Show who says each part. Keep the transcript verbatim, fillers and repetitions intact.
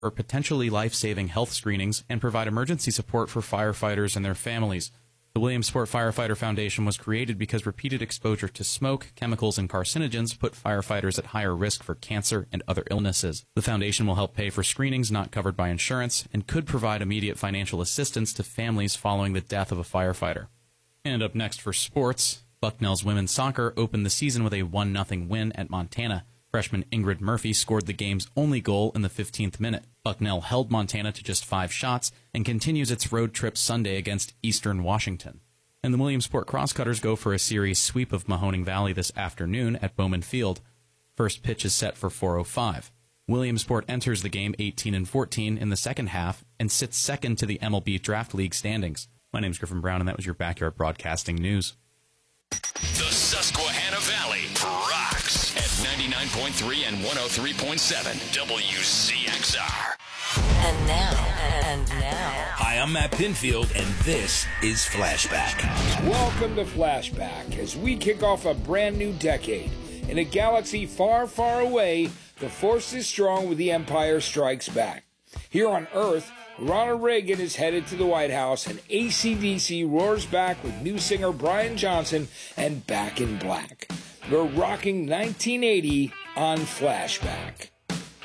Speaker 1: or potentially life-saving health screenings and provide emergency support for firefighters and their families. The Williamsport Firefighter Foundation was created because repeated exposure to smoke, chemicals, and carcinogens put firefighters at higher risk for cancer and other illnesses. The foundation will help pay for screenings not covered by insurance and could provide immediate financial assistance to families following the death of a firefighter. And up next for sports, Bucknell's women's soccer opened the season with a one nothing win at Montana. Freshman Ingrid Murphy scored the game's only goal in the fifteenth minute. Bucknell held Montana to just five shots and continues its road trip Sunday against Eastern Washington. And the Williamsport Crosscutters go for a series sweep of Mahoning Valley this afternoon at Bowman Field. First pitch is set for four oh five. Williamsport enters the game eighteen and fourteen in the second half and sits second to the M L B Draft League standings. My name's Griffin Brown, and that was your Backyard Broadcasting News.
Speaker 2: The Susquehanna Valley rocks at ninety-nine point three and one oh three point seven W C X R.
Speaker 3: And now, and now.
Speaker 4: Hi, I'm Matt Pinfield, and this is Flashback.
Speaker 5: Welcome to Flashback as we kick off a brand new decade. In a galaxy far, far away, the Force is strong with the Empire Strikes Back. Here on Earth, Ronald Reagan is headed to the White House, and A C D C roars back with new singer Brian Johnson and Back in Black. We're rocking nineteen eighty on Flashback.